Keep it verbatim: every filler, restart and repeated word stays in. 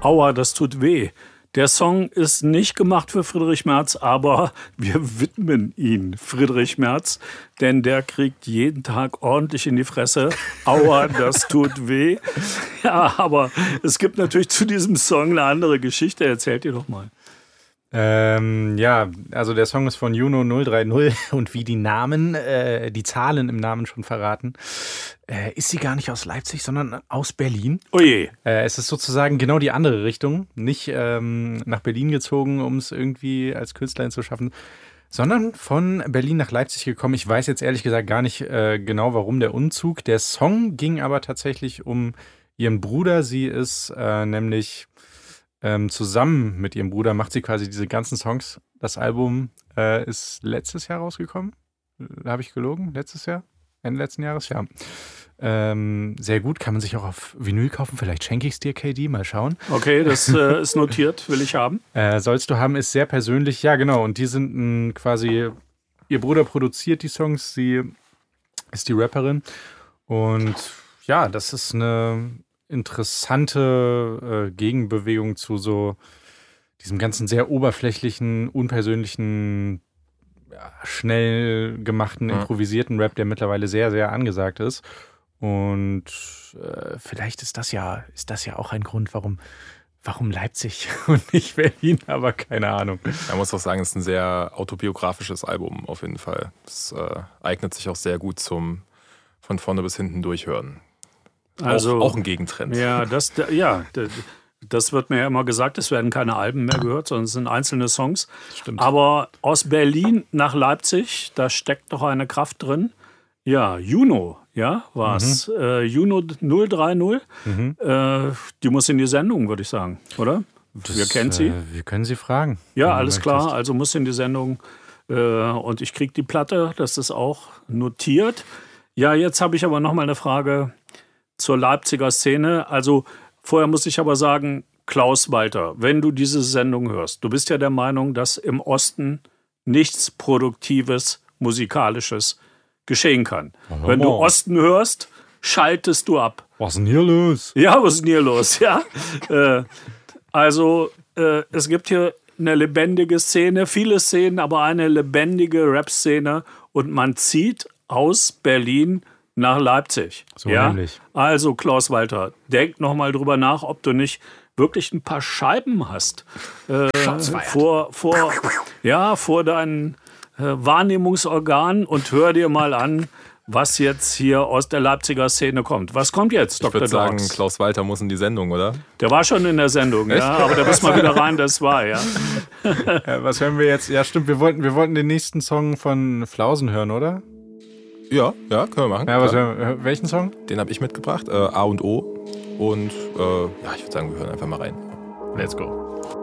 Aua, das tut weh. Der Song ist nicht gemacht für Friedrich Merz, aber wir widmen ihn Friedrich Merz, denn der kriegt jeden Tag ordentlich in die Fresse. Aua, das tut weh. Ja, aber es gibt natürlich zu diesem Song eine andere Geschichte. Erzählt ihr doch mal. Ähm, ja, also der Song ist von Juno null drei null und wie die Namen, äh, die Zahlen im Namen schon verraten, äh, ist sie gar nicht aus Leipzig, sondern aus Berlin. Oje. Äh, es ist sozusagen genau die andere Richtung, nicht ähm, nach Berlin gezogen, um es irgendwie als Künstlerin zu schaffen, sondern von Berlin nach Leipzig gekommen. Ich weiß jetzt ehrlich gesagt gar nicht äh, genau, warum der Umzug. Der Song ging aber tatsächlich um ihren Bruder. Sie ist äh, nämlich... Ähm, zusammen mit ihrem Bruder macht sie quasi diese ganzen Songs. Das Album äh, ist letztes Jahr rausgekommen. Habe ich gelogen? Letztes Jahr? Ende letzten Jahres? Ja. Ähm, sehr gut. Kann man sich auch auf Vinyl kaufen. Vielleicht schenke ich es dir, K D. Mal schauen. Okay, das äh, ist notiert. Will ich haben. Äh, sollst du haben, ist sehr persönlich. Ja, genau. Und die sind m, quasi... Ihr Bruder produziert die Songs. Sie ist die Rapperin. Und ja, das ist eine... interessante äh, Gegenbewegung zu so diesem ganzen sehr oberflächlichen, unpersönlichen, ja, schnell gemachten, ja. improvisierten Rap, der mittlerweile sehr, sehr angesagt ist. Und äh, vielleicht ist das ja, ist das ja auch ein Grund, warum, warum Leipzig und nicht Berlin, aber keine Ahnung. Man muss auch sagen, es ist ein sehr autobiografisches Album auf jeden Fall. Es äh, eignet sich auch sehr gut zum von vorne bis hinten durchhören. Also, auch, auch ein Gegentrend. Ja, das, ja, das wird mir ja immer gesagt, es werden keine Alben mehr gehört, sondern es sind einzelne Songs. Stimmt. Aber aus Berlin nach Leipzig, da steckt doch eine Kraft drin. Ja, Juno, ja, war's. Mhm. Äh, Juno null drei null, mhm. äh, die muss in die Sendung, würde ich sagen, oder? Das, wir kennen sie. Äh, wir können sie fragen. Ja, alles klar, also muss in die Sendung. Äh, und ich kriege die Platte, das ist auch notiert. Ja, jetzt habe ich aber noch mal eine Frage zur Leipziger Szene. Also vorher muss ich aber sagen, Klaus Walter, wenn du diese Sendung hörst, du bist ja der Meinung, dass im Osten nichts Produktives, Musikalisches geschehen kann. Aha. Wenn du Osten hörst, schaltest du ab. Was ist denn hier los? Ja, was ist denn hier los? Ja? äh, also äh, es gibt hier eine lebendige Szene, viele Szenen, aber eine lebendige Rap-Szene und man zieht aus Berlin nach Leipzig. So ja? nämlich. Also Klaus Walter, denk noch mal drüber nach, ob du nicht wirklich ein paar Scheiben hast äh, vor, vor, ja, vor deinen äh, Wahrnehmungsorganen und hör dir mal an, was jetzt hier aus der Leipziger Szene kommt. Was kommt jetzt, Doktor Ich würde sagen, Dorks? Klaus Walter muss in die Sendung, oder? Der war schon in der Sendung, ja, aber da muss mal wieder rein, das war, ja. ja. Was hören wir jetzt? Ja, stimmt, wir wollten, wir wollten den nächsten Song von Flausen hören, oder? Ja, ja, können wir machen. Ja, was hören wir, welchen Song? Den habe ich mitgebracht, äh, A und O. Und äh, ja, ich würde sagen, wir hören einfach mal rein. Let's go.